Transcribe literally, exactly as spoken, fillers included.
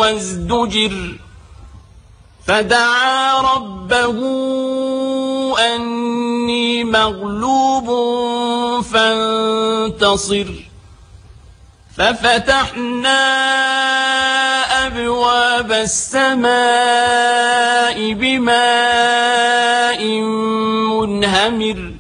وازدجر فدعا ربه أني مغلوب فانتصر ففتحنا أبواب السماء بماء منهمر